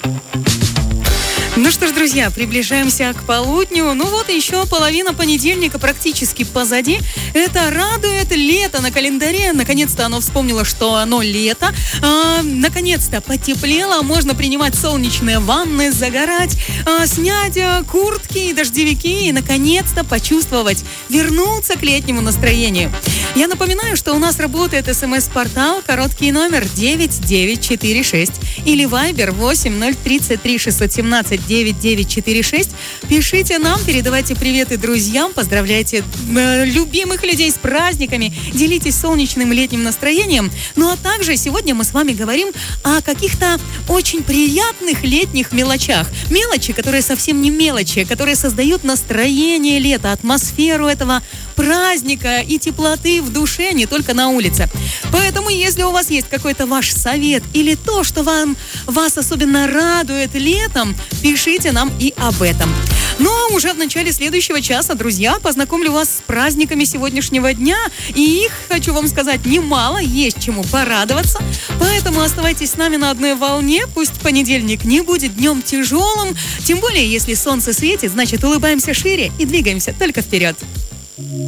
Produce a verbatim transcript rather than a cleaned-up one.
Ну что ж, друзья, приближаемся к полудню. Ну вот еще половина понедельника практически позади. Это радует, лето на календаре. Наконец-то оно вспомнило, что оно лето. А, наконец-то потеплело. Можно принимать солнечные ванны, загорать, а, снять а, куртки и дождевики. И наконец-то почувствовать, вернуться к летнему настроению. Я напоминаю, что у нас работает смс-портал, короткий номер девять девять четыре шесть или вайбер восемь ноль тридцать три шестьсот семнадцать девять девять четыре шесть. Пишите нам, передавайте приветы друзьям, поздравляйте э, любимых людей с праздниками, делитесь солнечным летним настроением. Ну а также сегодня мы с вами говорим о каких-то очень приятных летних мелочах. Мелочи, которые совсем не мелочи, которые создают настроение лета, атмосферу этого праздника и теплоты в душе, не только на улице. Поэтому, если у вас есть какой-то ваш совет или то, что вам, вас особенно радует летом, пишите нам и об этом. Ну а уже в начале следующего часа, друзья, познакомлю вас с праздниками сегодняшнего дня. И их, хочу вам сказать, немало, есть чему порадоваться. Поэтому оставайтесь с нами на одной волне. Пусть понедельник не будет днем тяжелым. Тем более, если солнце светит, значит, улыбаемся шире и двигаемся только вперед.